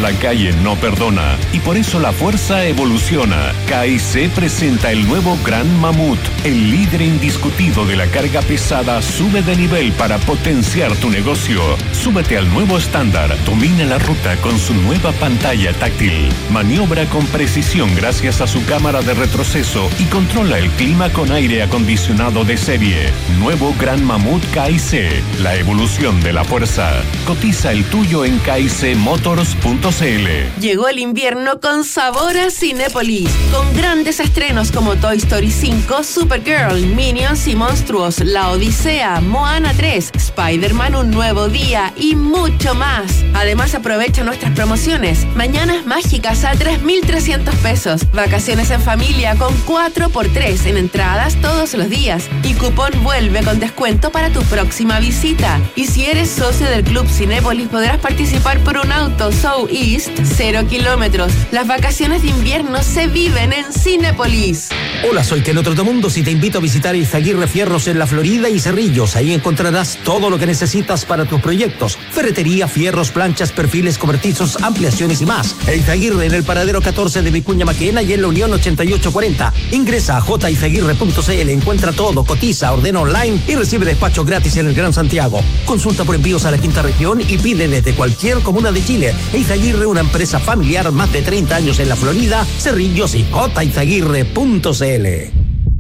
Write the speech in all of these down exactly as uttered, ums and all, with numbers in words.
la calle no perdona y por eso la fuerza evoluciona. K I C presenta el nuevo Gran Mamut. El líder indiscutido de la carga pesada sube de nivel para potenciar tu negocio. Súbete al nuevo estándar. Domina la ruta con su nueva pantalla táctil. Maniobra con precisión gracias a su cámara de retroceso y controla el clima con aire acondicionado de serie. Nuevo Gran Mamut K I C. La evolución de la fuerza. Cotiza el tuyo en k i c motors punto c l. Llegó el invierno con sabor a Cinépolis, con grandes estrenos como Toy Story cinco, Supergirl, Minions y Monstruos, La Odisea, Moana tres, Spider-Man Un Nuevo Día y mucho más. Además, aprovecha nuestras promociones. Mañanas mágicas a tres mil trescientos pesos. Vacaciones en familia con cuatro por tres en entradas todos los días. Y cupón vuelve con descuento para tu próxima visita. Y si eres socio del Club Cinépolis, podrás participar por un auto South East cero kilómetros. Las vacaciones de invierno se viven en Cinépolis. Hola, soy Keno Trotamundos y te invito a visitar Izaguirre Fierros en la Florida y Cerrillos. Ahí encontrarás todo lo que necesitas para tus proyectos: ferretería, fierros, planchas, perfiles, cobertizos, ampliaciones y más. Izaguirre en el paradero catorce de Vicuña Maquena y en la Unión ochenta y ocho cuarenta. Ingresa a j izaguirre punto c l, encuentra todo, cotiza, ordena online y recibe despacho gratis en el Gran Santiago. Consulta por envíos a la quinta región y pide desde cualquier comuna de Chile. Izaguirre, una empresa familiar, más de treinta años en la Florida, Cerrillos y j izaguirre punto c l.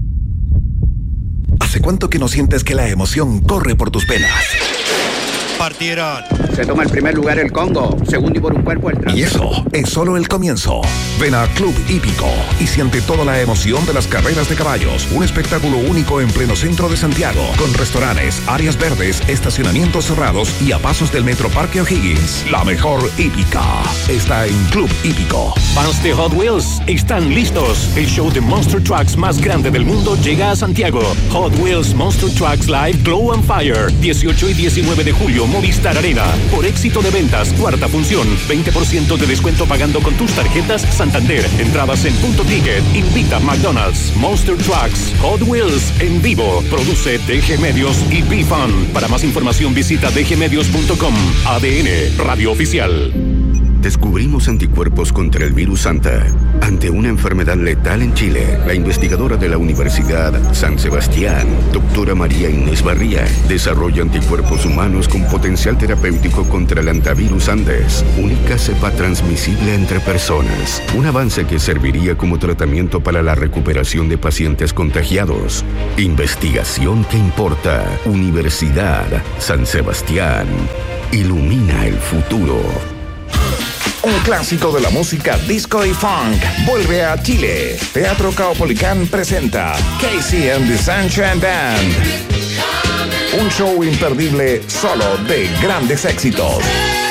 ¿Hace cuánto que no sientes que la emoción corre por tus venas? Partieron. Se toma el primer lugar el Congo, segundo y por un cuerpo el Y eso es solo el comienzo. Ven a Club Hípico y siente toda la emoción de las carreras de caballos. Un espectáculo único en pleno centro de Santiago, con restaurantes, áreas verdes, estacionamientos cerrados y a pasos del Metro Parque O'Higgins. La mejor hípica está en Club Hípico. Fans de Hot Wheels están listos. El show de Monster Trucks más grande del mundo llega a Santiago. Hot Wheels Monster Trucks Live Glow and Fire. dieciocho y diecinueve de julio, Movistar Arena. Por éxito de ventas, cuarta función. veinte por ciento de descuento pagando con tus tarjetas Santander. Entradas en Punto Ticket. Invita McDonald's. Monster Trucks Hot Wheels en vivo. Produce D G Medios y B-Fun. Para más información visita d g medios punto com. A D N, Radio Oficial. Descubrimos anticuerpos contra el virus Santa. Ante una enfermedad letal en Chile, la investigadora de la Universidad San Sebastián, doctora María Inés Barría, desarrolla anticuerpos humanos con potencial terapéutico contra el antivirus Andes, única cepa transmisible entre personas. Un avance que serviría como tratamiento para la recuperación de pacientes contagiados. Investigación que importa. Universidad San Sebastián. Ilumina el futuro. Un clásico de la música disco y funk vuelve a Chile. Teatro Caupolicán presenta Casey and the Sunshine Band. Un show imperdible solo de grandes éxitos.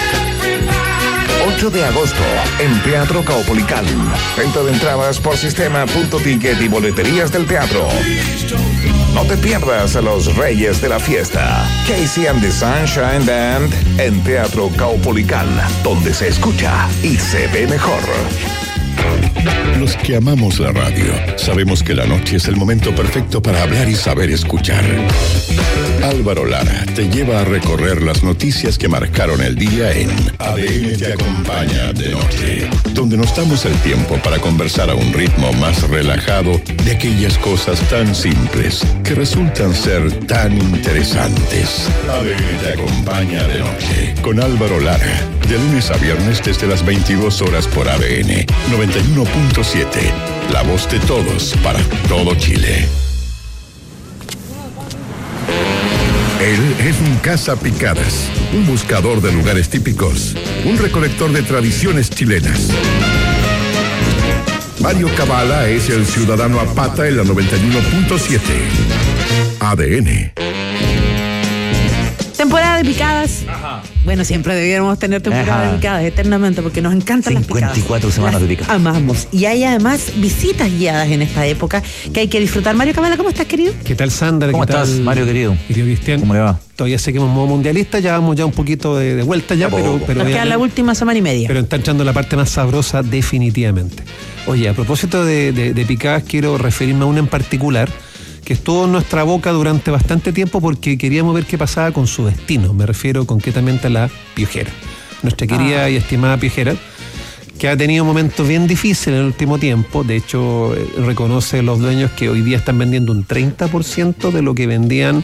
ocho de agosto en Teatro Caupolicán. Venta de entradas por sistema Punto Ticket y boleterías del teatro. No te pierdas a los reyes de la fiesta. Casey and the Sunshine Band en Teatro Caupolicán, donde se escucha y se ve mejor. Los que amamos la radio sabemos que la noche es el momento perfecto para hablar y saber escuchar. Álvaro Lara te lleva a recorrer las noticias que marcaron el día en A D N Te Acompaña de Noche, donde nos damos el tiempo para conversar a un ritmo más relajado de aquellas cosas tan simples que resultan ser tan interesantes. A D N Te Acompaña de Noche con Álvaro Lara, de lunes a viernes desde las veintidós horas por A D N noventa y uno punto siete, la voz de todos para todo Chile. Él es un cazapicadas, un buscador de lugares típicos, un recolector de tradiciones chilenas. Mario Cabala es el ciudadano a pata en la noventa y uno punto siete. A D N. Temporada de picadas. Ajá. Bueno, siempre debiéramos tener temporada Ajá. de picadas eternamente porque nos encantan las picadas. cincuenta y cuatro semanas de picadas. Amamos. Y hay además visitas guiadas en esta época que hay que disfrutar. Mario Cabala, ¿cómo estás, querido? ¿Qué tal, Sandra? ¿Cómo ¿Qué estás, tal, Mario, querido? Querido Cristian. ¿Cómo le va? Todavía seguimos modo mundialista, ya vamos ya un poquito de, de vuelta ya, Tampoco. pero, pero Nos queda la última semana y media. Pero está entrando la parte más sabrosa definitivamente. Oye, a propósito de, de, de picadas, quiero referirme a una en particular que estuvo en nuestra boca durante bastante tiempo porque queríamos ver qué pasaba con su destino. Me refiero concretamente a la Piojera. Nuestra querida ah. y estimada Piojera, que ha tenido momentos bien difíciles en el último tiempo. De hecho, reconoce los dueños que hoy día están vendiendo un treinta por ciento de lo que vendían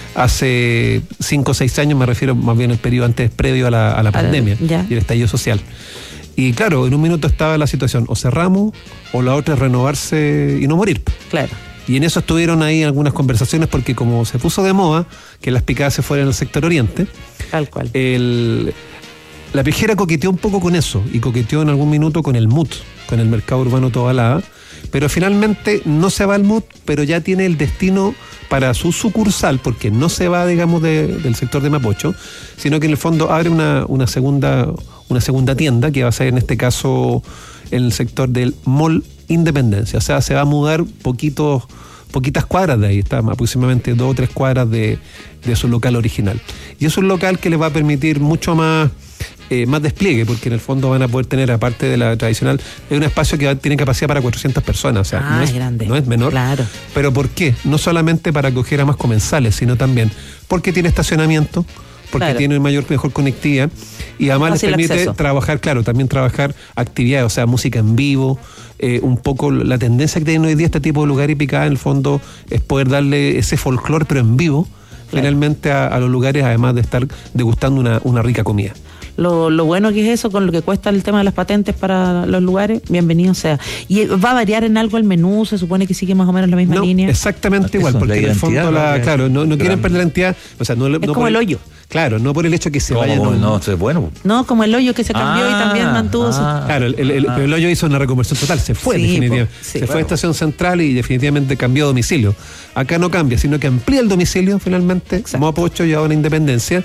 hace cinco o seis años, me refiero más bien al periodo antes, previo a la, a la pandemia ya. y el estallido social. Y claro, en un minuto estaba la situación, o cerramos, o la otra es renovarse y no morir. Claro. Y en eso estuvieron ahí algunas conversaciones, porque como se puso de moda que las picadas se fueran al sector oriente, tal cual. El... La Piojera coqueteó un poco con eso y coqueteó en algún minuto con el M U T, con el Mercado Urbano Tobalaba, pero finalmente no se va al M U T, pero ya tiene el destino para su sucursal, porque no se va, digamos, de, del sector de Mapocho, sino que en el fondo abre una, una, segunda, una segunda tienda, que va a ser en este caso en el sector del Mall Independencia. O sea, se va a mudar poquitos, poquitas cuadras de ahí, está aproximadamente dos o tres cuadras de, de su local original. Y es un local que le va a permitir mucho más... Eh, más despliegue, porque en el fondo van a poder tener, aparte de la tradicional, es un espacio que va, tiene capacidad para cuatrocientas personas, o sea, ah, no, es, grande. no es menor. Claro. Pero ¿por qué? No solamente para acoger a más comensales, sino también porque tiene estacionamiento, porque claro. tiene mayor, mejor conectividad, y además les permite acceso. trabajar, claro, también trabajar actividades, o sea, música en vivo, eh, un poco la tendencia que tiene hoy día este tipo de lugar y picada, en el fondo, es poder darle ese folclore, pero en vivo, claro. finalmente a, a los lugares, además de estar degustando una, una rica comida. Lo, lo bueno que es eso, con lo que cuesta el tema de las patentes para los lugares, bienvenido sea. ¿Y va a variar en algo el menú? ¿Se supone que sigue más o menos la misma no, línea? Exactamente igual, porque en el fondo, la, ¿no? claro, no, no quieren perder la entidad. O sea, no, es no como el hoyo. Claro, no por el hecho que se vaya. No, no, eso es bueno. No, como el hoyo que se cambió ah, y también mantuvo ah, su... Claro, el, el, el, ah. pero el hoyo hizo una reconversión total, se fue sí, definitivamente. Po, sí, se bueno. fue a Estación Central y definitivamente cambió domicilio. Acá no cambia, sino que amplía el domicilio finalmente, Mapocho y ahora Independencia.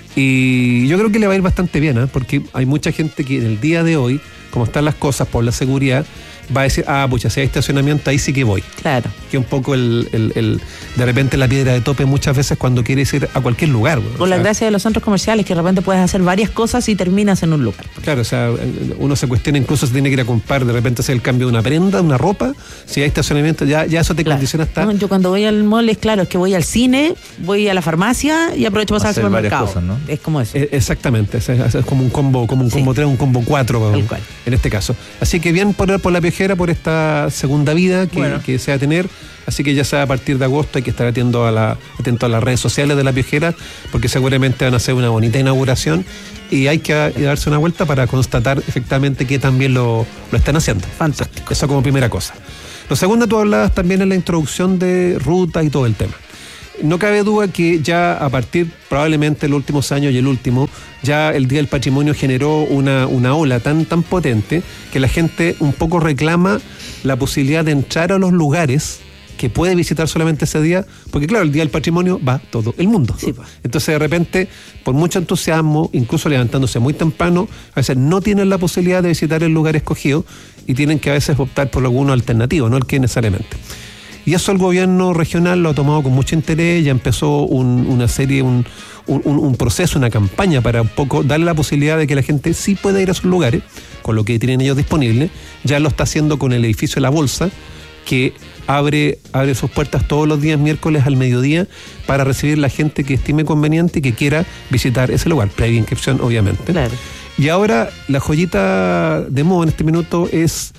Y yo creo que le va a ir bastante bien, ¿eh? Porque hay mucha gente que en el día de hoy, como están las cosas por la seguridad, va a decir, ah, pucha, si hay estacionamiento, ahí sí que voy. Claro. Que un poco el, el, el de repente la piedra de tope muchas veces cuando quieres ir a cualquier lugar. Bueno, Por o sea, la gracia de los centros comerciales, que de repente puedes hacer varias cosas y terminas en un lugar. Claro, o sea, uno se cuestiona incluso si tiene que ir a comprar, de repente hacer el cambio de una prenda, de una ropa, si hay estacionamiento, ya, ya eso te claro. condiciona hasta... No, yo cuando voy al mall es claro, es que voy al cine, voy a la farmacia y aprovecho para pasar al supermercado. Cosas, ¿no? Es como eso. Eh, exactamente, es, es, es como un combo, como un sí. combo tres, un combo cuatro, en, en este caso. Así que bien por, por la Piojera, por esta segunda vida que, bueno. que se va a tener, así que ya sea a partir de agosto hay que estar atento a, la, atento a las redes sociales de la Piojera, porque seguramente van a hacer una bonita inauguración y hay que darse una vuelta para constatar efectivamente que también lo, lo están haciendo. Fantástico. Eso como primera cosa. Lo segundo, tú hablabas también en la introducción de rutas y todo el tema. No cabe duda que ya a partir probablemente de los últimos años y el último, ya el Día del Patrimonio generó una, una ola tan, tan potente que la gente un poco reclama la posibilidad de entrar a los lugares que puede visitar solamente ese día, porque claro, el Día del Patrimonio va todo el mundo. Sí, pues. Entonces de repente, por mucho entusiasmo, incluso levantándose muy temprano, a veces no tienen la posibilidad de visitar el lugar escogido y tienen que a veces optar por alguno alternativo, no el que necesariamente. Y eso el gobierno regional lo ha tomado con mucho interés, ya empezó un, una serie, un, un, un proceso, una campaña para un poco darle la posibilidad de que la gente sí pueda ir a sus lugares, con lo que tienen ellos disponible. Ya lo está haciendo con el edificio de La Bolsa, que abre, abre sus puertas todos los días miércoles al mediodía para recibir la gente que estime conveniente y que quiera visitar ese lugar, previa inscripción obviamente. Claro. Y ahora la joyita de moda en este minuto es...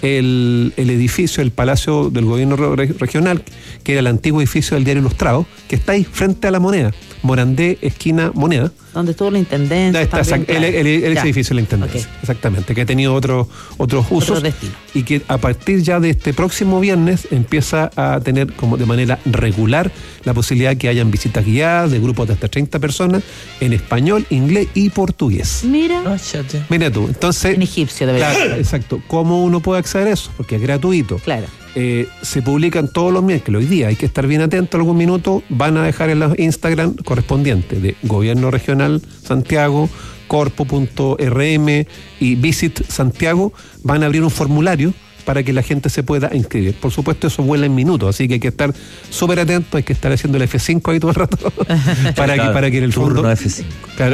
El, el edificio, el Palacio del Gobierno re- Regional, que era el antiguo edificio del Diario Ilustrado, que está ahí frente a la Moneda, Morandé, esquina Moneda. Donde estuvo la intendencia. Está, también, el, el, el, el edificio de la intendencia, okay. Exactamente, que ha tenido otro, otros usos. Otro destino. Y que a partir ya de este próximo viernes empieza a tener como de manera regular la posibilidad que hayan visitas guiadas de grupos de hasta treinta personas en español, inglés y portugués. Mira. Oh, Mira tú, entonces... En egipcio, de verdad. Claro, exacto. ¿Cómo uno puede acceder a eso? Porque es gratuito. Claro. Eh, se publican todos los miércoles. Hoy día hay que estar bien atento, algún minuto van a dejar en los Instagram correspondientes de Gobierno Regional Santiago, corpo punto r m y Visit Santiago, van a abrir un formulario para que la gente se pueda inscribir. Por supuesto, eso vuela en minutos, así que hay que estar súper atento, hay que estar haciendo el F cinco ahí todo el rato para, claro, que, para que en el fondo... F cinco. Claro, ¿ah?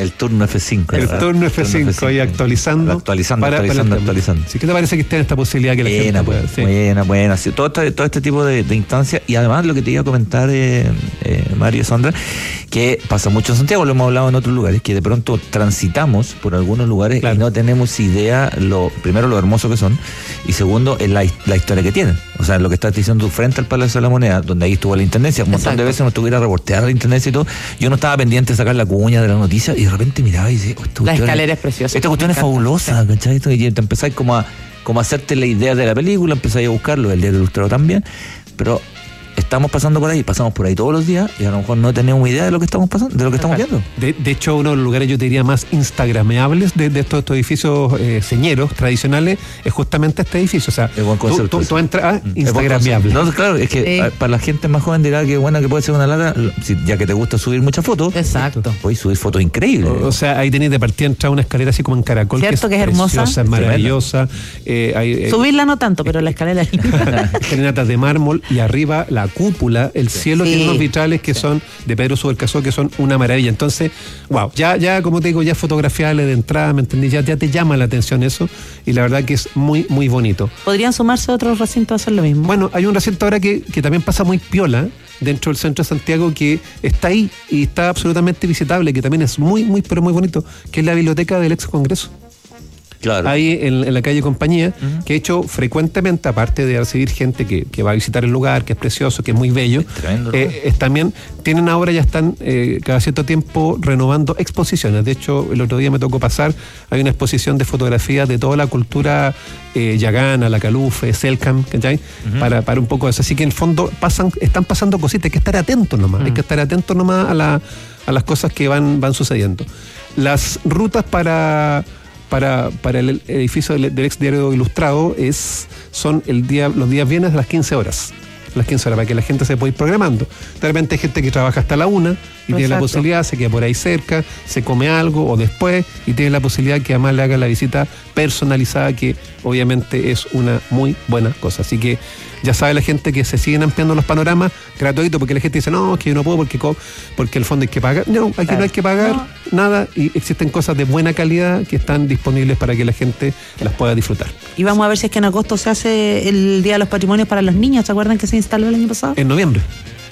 El turno F cinco. El turno F cinco, ahí actualizando. Actualizando, para, actualizando, para actualizando. ¿Sí? ¿Qué te parece que esté esta posibilidad que la buena, gente pueda? Sí. Buena, buena. Sí, todo, este, todo este tipo de, de instancias. Y además lo que te iba a comentar, eh, eh, Mario, Sandra, que pasa mucho en Santiago, lo hemos hablado en otros lugares, que de pronto transitamos por algunos lugares claro. y no tenemos idea, lo primero, lo hermoso que son, y segundo, es la, la historia que tienen. O sea, lo que estás diciendo tú frente al Palacio de la Moneda, donde ahí estuvo la intendencia, un montón Exacto. de veces nos estuviera a reportear la intendencia y todo. Yo no estaba pendiente de sacar la cuña de la noticia y de repente miraba y decía, oh, la escalera es preciosa. Esta cuestión es fabulosa, ¿cachai? Y te empezáis como a, como a hacerte la idea de la película, empezáis a buscarlo, el Diario Ilustrado también, pero estamos pasando por ahí, pasamos por ahí todos los días y a lo mejor no tenemos idea de lo que estamos pasando, de lo que estamos viendo. De, de hecho, uno de los lugares, yo te diría, más instagrameables de, de estos, estos edificios eh, señeros tradicionales es justamente este edificio. O sea, tú, tú, tú entras a mm. instagrameable. No, claro, es que sí. para la gente más joven dirá que buena que puede ser una lata, si, ya que te gusta subir muchas fotos. Exacto. Puedes subir fotos increíbles. O, o sea, ahí tenéis de partida entrar una escalera así como en caracol. Cierto que es, que es hermosa. Preciosa, es maravillosa. Eh, hay, eh, Subirla no tanto, pero la escalera es linda. Escalinatas de mármol y arriba la cúpula, el cielo sí. tiene unos vitrales que sí. son de Pedro Subercaseaux, que son una maravilla. Entonces, wow, ya, ya como te digo, ya fotografiarle de entrada, ¿me entendí? Ya, ya te llama la atención eso y la verdad que es muy, muy bonito. ¿Podrían sumarse a otros recintos a hacer lo mismo? Bueno, hay un recinto ahora que, que también pasa muy piola dentro del centro de Santiago, que está ahí y está absolutamente visitable, que también es muy, muy, pero muy bonito, que es la biblioteca del ex Congreso. Claro. Ahí en, en la calle Compañía, uh-huh. que he hecho frecuentemente, aparte de recibir gente que, que va a visitar el lugar, que es precioso, que es muy bello, es tremendo, eh, es también, tienen ahora, ya están eh, cada cierto tiempo renovando exposiciones. De hecho, el otro día me tocó pasar, hay una exposición de fotografías de toda la cultura eh, yagana, la calufe, Selkam, ¿cachai? Uh-huh. Para, para un poco eso. Así que en el fondo pasan, están pasando cositas, hay que estar atentos nomás, uh-huh. hay que estar atentos nomás a, la, a las cosas que van, van sucediendo. Las rutas para... Para, para el edificio del, del ex Diario Ilustrado es, son el día, los días viernes a las quince horas. Las quince horas, para que la gente se pueda ir programando. De repente hay gente que trabaja hasta la una y Exacto. tiene la posibilidad, se queda por ahí cerca, se come algo o después y tiene la posibilidad que además le haga la visita personalizada, que obviamente es una muy buena cosa. Así que ya sabe la gente que se siguen ampliando los panoramas gratuitos, porque la gente dice, no, es que yo no puedo porque, porque el fondo hay que pagar. No, aquí claro. no hay que pagar no. nada y existen cosas de buena calidad que están disponibles para que la gente las pueda disfrutar. Y vamos a ver si es que en agosto se hace el Día de los Patrimonios para los niños. ¿Se acuerdan que se instaló el año pasado? En noviembre.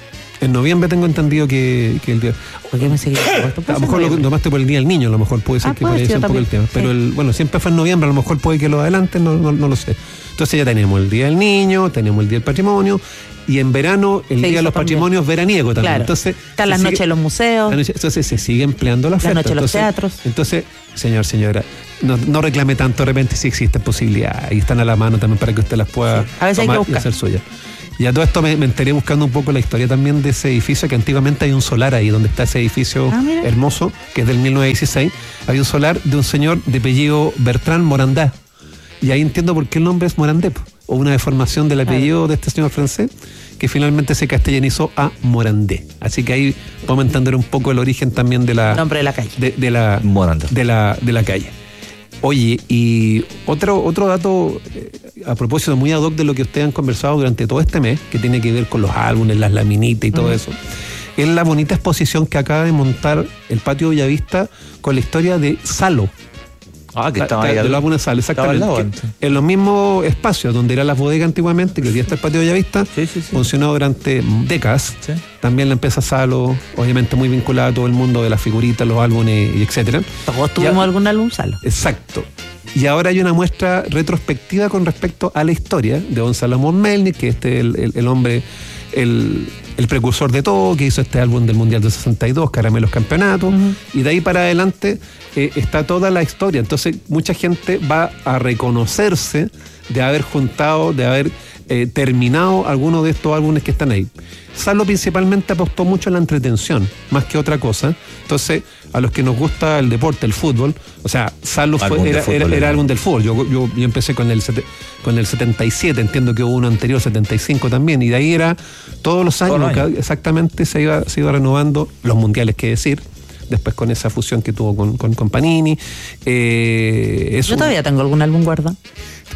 En noviembre tengo entendido que, que el día... ¿Por qué me seguí? A lo mejor lo tomaste por el Día del Niño, a lo mejor puede ser ah, que por ahí sea un poco el tema. Sí. Pero el, bueno, siempre fue en noviembre, a lo mejor puede que lo adelanten, no, no, no lo sé. Entonces ya tenemos el Día del Niño, tenemos el Día del Patrimonio y en verano el se Día de los también. Patrimonios veraniego también. Claro. Entonces, están las noches de los museos. Noche, entonces se sigue empleando la oferta. Las noches de los teatros. Entonces, señor, señora, no, no reclame tanto, de repente si existen posibilidades y están a la mano también para que usted las pueda sí. a veces tomar hay que y hacer suya. Y a todo esto me, me enteré buscando un poco la historia también de ese edificio, que antiguamente hay un solar ahí donde está ese edificio ah, hermoso, que es del mil novecientos dieciséis. Hay un solar de un señor de apellido Bertrand Morandá. Y ahí entiendo por qué el nombre es Morandé, o una deformación del apellido claro. de este señor francés, que finalmente se castellanizó a Morandé. Así que ahí podemos entender un poco el origen también de la... El nombre de la calle. De, de la, de la, de la calle. Oye, y otro, otro dato, eh, a propósito muy ad hoc de lo que ustedes han conversado durante todo este mes, que tiene que ver con los álbumes, las laminitas y todo uh-huh. eso, es la bonita exposición que acaba de montar el Patio Bellavista con la historia de Salo. Ah, que estaba ahí. De los álbumes Salo, exactamente. Lado, en los mismos espacios donde eran las bodegas antiguamente, que hoy día está el Patio Bellavista, sí, sí, sí. funcionó durante décadas. Sí. También la empresa Salo, obviamente muy vinculada a todo el mundo de las figuritas, los álbumes y etcétera. Todos tuvimos algún álbum Salo. Exacto. Y ahora hay una muestra retrospectiva con respecto a la historia de don Salomón Melnik, que este es el, el, el hombre, el, el precursor de todo, que hizo este álbum del Mundial del sesenta y dos, Caramelos Campeonatos, uh-huh. y de ahí para adelante eh, está toda la historia. Entonces mucha gente va a reconocerse de haber juntado, de haber eh, terminado algunos de estos álbumes que están ahí. Salo principalmente apostó mucho a la entretención, más que otra cosa. Entonces, a los que nos gusta el deporte, el fútbol, o sea, Salo fue, era, fútbol, era, era álbum del fútbol. Yo, yo, yo empecé con el, con el setenta y siete, entiendo que hubo uno anterior, setenta y cinco también, y de ahí era todos los años, todo año. exactamente se iba, se iba renovando los mundiales, que decir. Después con esa fusión que tuvo con, con, con Panini. Eh, Yo todavía un... tengo algún álbum guardado.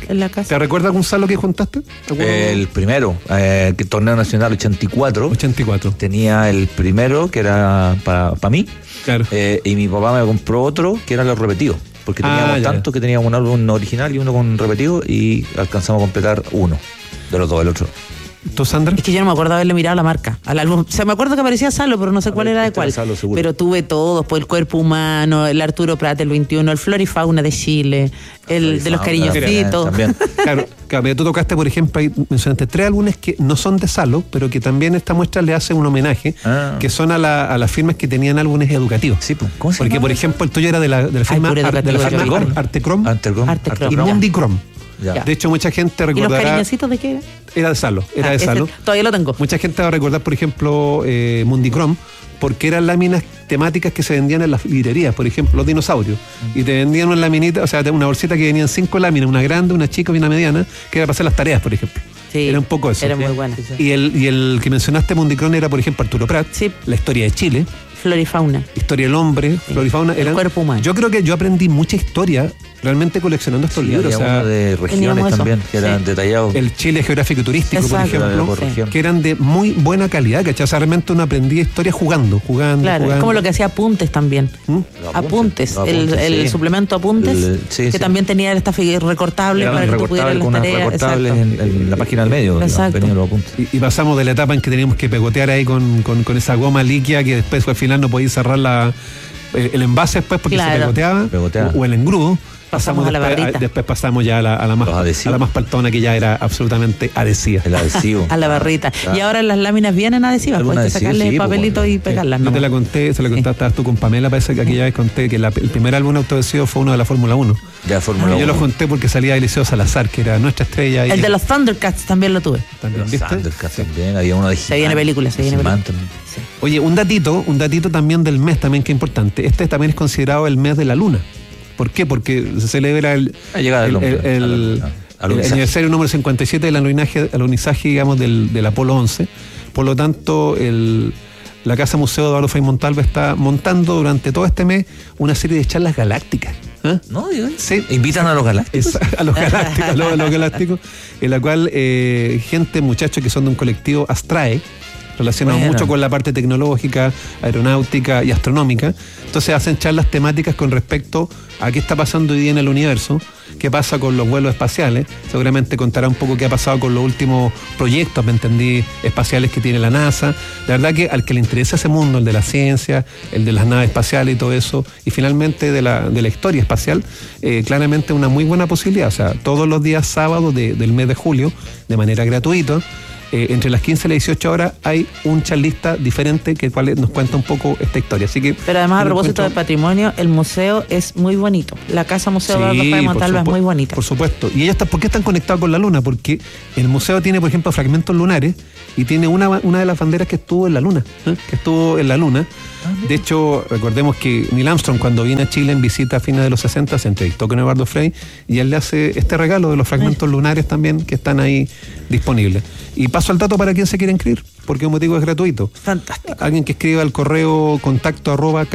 en la casa. ¿Te recuerdas algún saldo que juntaste? El primero, eh, que torneo nacional ochenta y cuatro. ochenta y cuatro. Tenía el primero, que era para pa mí. Claro. Eh, y mi papá me compró otro, que era los repetidos. Porque teníamos Ah, ya. tanto que teníamos un álbum original y uno con repetido, y alcanzamos a completar uno de los dos, el otro. ¿Tú, Sandra? Es que yo no me acuerdo haberle mirado la marca al álbum. O sea, me acuerdo que aparecía Salo, pero no sé cuál era de cuál. Salo, seguro. Pero tuve todos, pues el Cuerpo Humano, el Arturo Prat, el veintiuno, el Flora y Fauna de Chile, el de los cariñositos. También. Claro, claro, tú tocaste, por ejemplo, ahí mencionaste tres álbumes que no son de Salo, pero que también esta muestra le hace un homenaje, Ah. que son a, la, a las firmas que tenían álbumes educativos. Sí, pues, ¿cómo se Porque, llama por eso? ejemplo, el tuyo era de la, de la firma, puro Ar- de la educativo, firma yo vi. Ar- Artecrom Artecrom. Artecrom. y Ya. Mundicrom. Ya. De hecho, mucha gente ¿Y los recordará. cariñositos de qué era? Era de Salo, era Ah, de ese Salo. todavía lo tengo. Mucha gente va a recordar, por ejemplo, eh, Mundicrom, porque eran láminas temáticas que se vendían en las librerías, por ejemplo, los dinosaurios. Y te vendían una laminita, o sea, una bolsita que venían cinco láminas, una grande, una chica y una mediana, que era para hacer las tareas, por ejemplo. Sí, era un poco eso. era muy buena. Y el, y el que mencionaste, Mundicrom, era, por ejemplo, Arturo Prat, Sí. la historia de Chile, Flora y Fauna. historia del hombre, flora y fauna. El Eran, cuerpo humano. Yo creo que yo aprendí mucha historia realmente coleccionando estos Sí, libros. había O sea, uno de teníamos regiones eso. también, que eran Sí. detallados. el Chile geográfico y turístico, Exacto. por ejemplo, Por Sí. región. que eran de muy buena calidad, ¿cachai? O sea, realmente uno aprendía historia jugando, jugando, Claro, es jugando. como lo que hacía Apuntes también. ¿Mm? Los Apuntes, los el, apuntes, el sí. suplemento Apuntes, El- sí, que sí. también tenía esta figura recortable Eran para que tú pudieras recortables, las con unas tareas. recortables Exacto. en, en la página del medio. digamos, Exacto. venían los apuntes. Y, y pasamos de la etapa en que teníamos que pegotear ahí con, con, con esa goma líquida que después al final no podías cerrar la, el, el envase después porque se Claro. pegoteaba, Pegoteaba. O, o el engrudo. Pasamos a la después, barrita. después pasamos ya a la, a la más Los adhesivos. a la más paltona, que ya era absolutamente adhesiva. El adhesivo. A la barrita. Claro. Y ahora las láminas vienen adhesivas, Alguna puedes adhesiva, sacarle sí, el pues, papelito bueno. y pegarlas. Yo ¿no? te la conté, se la contaste estabas tú con Pamela, parece que aquella vez conté que la- el primer álbum autoadhesivo fue uno de la Fórmula uno. Ya Fórmula Yo lo uno. conté porque salía Eliseo Salazar, que era nuestra estrella. El y- de los Thundercats también lo tuve. también, Los ¿viste? Thundercats también, había uno de Se viene He-Man. película, se viene He-Man película. también. Sí. Oye, un datito, un datito también del mes también que es importante. Este también es considerado el mes de la luna. ¿Por qué? Porque se celebra el, La llegada del el, hombre el- a la el- luna, el alunizaje. aniversario número cincuenta y siete del alunizaje, alunizaje digamos, del, del Apolo once. Por lo tanto, el, la Casa Museo de Eduardo Frei Montalva está montando durante todo este mes una serie de charlas galácticas. ¿eh? No, digo, Sí. invitan a los galácticos. Es- a los galácticos, a los, a los galácticos, en la cual eh, gente, muchachos que son de un colectivo Astrae, relacionados Bueno. mucho con la parte tecnológica, aeronáutica y astronómica. Entonces hacen charlas temáticas con respecto a qué está pasando hoy día en el universo, qué pasa con los vuelos espaciales. Seguramente contará un poco qué ha pasado con los últimos proyectos, me entendí, espaciales que tiene la NASA. La verdad que al que le interesa ese mundo, el de la ciencia, el de las naves espaciales y todo eso, y finalmente de la, de la historia espacial, eh, claramente una muy buena posibilidad. O sea, todos los días sábados de- del mes de julio, de manera gratuita, Eh, entre las quince y las dieciocho horas hay un charlista diferente que cual nos cuenta un poco esta historia. Así que Pero además, a yo lo propósito encuentro- del patrimonio, el museo es muy bonito. La Casa Museo de Eduardo Frei por Montalva es supu- muy bonita. Por supuesto. ¿Y ellos están, por qué están conectados con la luna? Porque el museo tiene, por ejemplo, fragmentos lunares y tiene una, una de las banderas que estuvo en la luna, ¿eh? que estuvo en la luna. De hecho, recordemos que Neil Armstrong, cuando viene a Chile en visita a fines de los sesenta, se entrevistó con Eduardo Frei y él le hace este regalo de los fragmentos lunares también que están ahí disponibles. Y paso al dato para quien se quiera inscribir, porque como digo es gratuito. Fantástico. Alguien que escriba al correo contacto arroba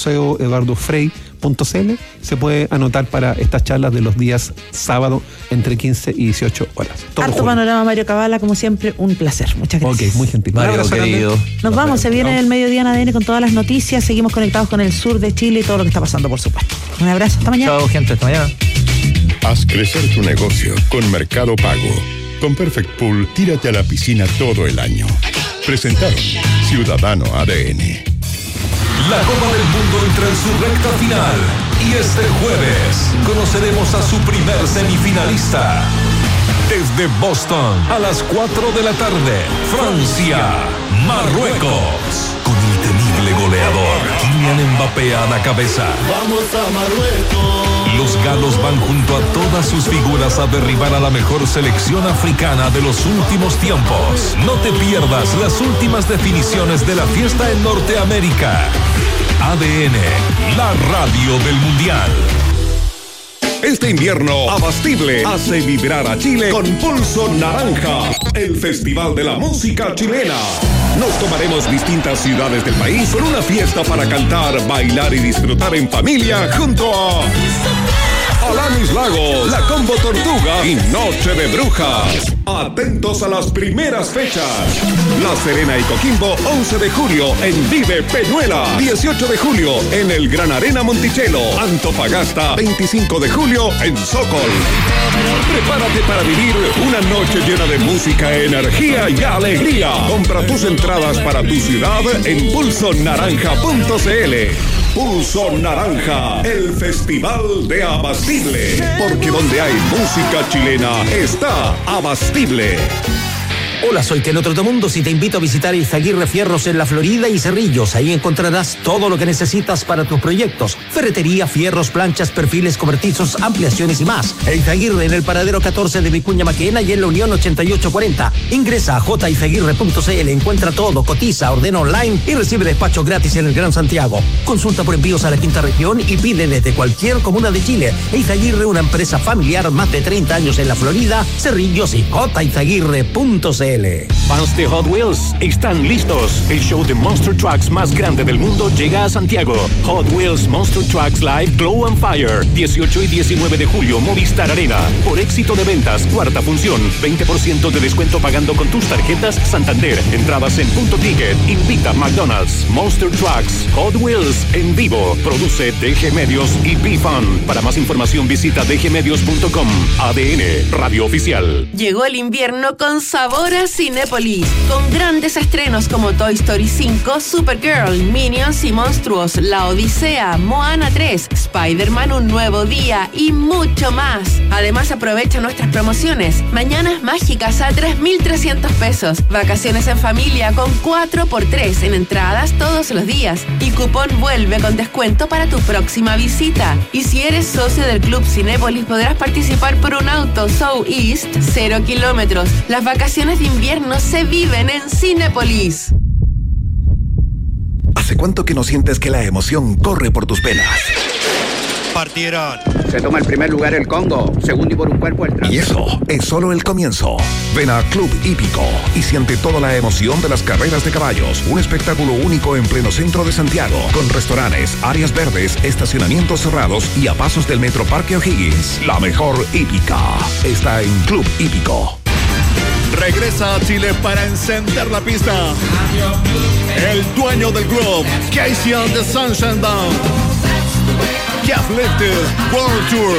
casamuseoeduardofrei.cl se puede anotar para estas charlas de los días sábado entre quince y dieciocho horas. Todo Harto junto. panorama, Mario Cabala, como siempre, un placer. Muchas gracias. Ok, muy gentil. Mario, Un abrazo grande. querido. Nos vamos, se viene el mediodía en A D N con todas las noticias. Seguimos conectados con el sur de Chile y todo lo que está pasando, por supuesto. Un abrazo, hasta mañana. Chao, gente, hasta mañana. Haz crecer tu negocio con Mercado Pago. Con Perfect Pool, tírate a la piscina todo el año. Presentaron Ciudadano A D N. La Copa del Mundo entra en su recta final y este jueves conoceremos a su primer semifinalista. Desde Boston a las cuatro de la tarde, Francia, Marruecos. Con el temible goleador Kylian Mbappé a la cabeza. Vamos a Marruecos. Los galos van junto a todas sus figuras a derribar a la mejor selección africana de los últimos tiempos. No te pierdas las últimas definiciones de la fiesta en Norteamérica. A D N, la radio del Mundial. Este invierno, Abastible hace vibrar a Chile con Pulso Naranja, el festival de la música chilena. Nos tomaremos distintas ciudades del país con una fiesta para cantar, bailar y disfrutar en familia junto a Alanis Lagos, La Combi Coquimbo Tortuga y Noche de Brujas. Atentos a las primeras fechas. La Serena y Coquimbo, once de julio en Vive Peñuela. dieciocho de julio en el Gran Arena Monticello. Antofagasta, veinticinco de julio en Sokol. Prepárate para vivir una noche llena de música, energía y alegría. Compra tus entradas para tu ciudad en pulso naranja punto c l. Pulso Naranja, el festival de Abastible. Porque donde hay música chilena está Abastible. Hola, soy Teno Trotamundos y te invito a visitar Izaguirre Fierros en la Florida y Cerrillos. Ahí encontrarás todo lo que necesitas para tus proyectos. Ferretería, fierros, planchas, perfiles, cobertizos, ampliaciones y más. Izaguirre en el paradero catorce de Vicuña Maquena y en la Unión ochenta y ocho cuarenta. Ingresa a j izaguirre punto c l, encuentra todo, cotiza, ordena online y recibe despacho gratis en el Gran Santiago. Consulta por envíos a la quinta región y pide desde cualquier comuna de Chile. Izaguirre, una empresa familiar, más de treinta años en la Florida, Cerrillos y j izaguirre punto c l. Fans de Hot Wheels están listos. El show de Monster Trucks más grande del mundo llega a Santiago. Hot Wheels Monster Trucks Live Glow and Fire. dieciocho y diecinueve de julio, Movistar Arena. Por éxito de ventas, cuarta función. veinte por ciento de descuento pagando con tus tarjetas Santander. Entradas en Punto Ticket. Invita McDonald's. Monster Trucks Hot Wheels en vivo. Produce D G Medios y B-Fun. Para más información visita d g medios punto com. A D N, Radio Oficial. Llegó el invierno con sabor a Cinépolis, con grandes estrenos como Toy Story cinco, Supergirl, Minions y Monstruos, La Odisea, Moana tres, Spider-Man Un Nuevo Día y mucho más. Además, aprovecha nuestras promociones. Mañanas mágicas a tres mil trescientos pesos. Vacaciones en familia con cuatro por tres en entradas todos los días. Y cupón vuelve con descuento para tu próxima visita. Y si eres socio del Club Cinépolis, podrás participar por un auto South East cero kilómetros. Las vacaciones de invierno se viven en Cinépolis. ¿Hace cuánto que no sientes que la emoción corre por tus venas? Partieron. Se toma el primer lugar el Congo, segundo y por un cuerpo el Trans. Y eso es solo el comienzo. Ven a Club Hípico y siente toda la emoción de las carreras de caballos. Un espectáculo único en pleno centro de Santiago, con restaurantes, áreas verdes, estacionamientos cerrados y a pasos del Metro Parque O'Higgins. La mejor hípica está en Club Hípico. Regresa a Chile para encender la pista. El dueño del club, Casey and the Sunshine Band. Keith Lifted World Tour.